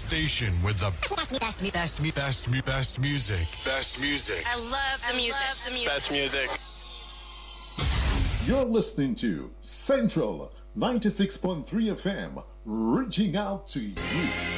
station with the best music. Best music. I love the music. Best music. You're listening to Central 96.3 FM, reaching out to you.